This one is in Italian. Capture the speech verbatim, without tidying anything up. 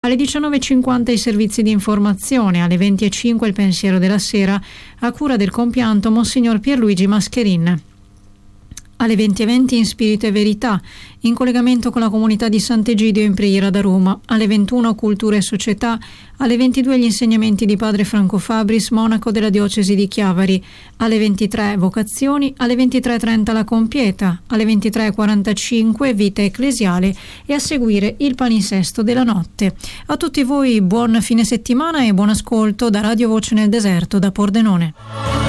Alle diciannove e cinquanta i servizi di informazione, alle venti e cinque il pensiero della sera a cura del compianto Monsignor Pierluigi Mascherin. Alle venti e venti in Spirito e Verità, in collegamento con la comunità di Sant'Egidio in preghiera da Roma. Alle ventuno Cultura e Società, alle ventidue gli insegnamenti di padre Franco Fabris, monaco della diocesi di Chiavari. Alle ventitré Vocazioni, alle ventitré e trenta la Compieta, alle ventitré e quarantacinque Vita Ecclesiale e a seguire il palinsesto della notte. A tutti voi buon fine settimana e buon ascolto da Radio Voce nel Deserto da Pordenone.